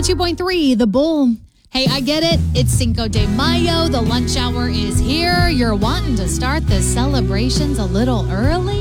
102.3, The Bull. Hey, I get it. It's Cinco de Mayo. The lunch hour is here. You're wanting to start the celebrations a little early.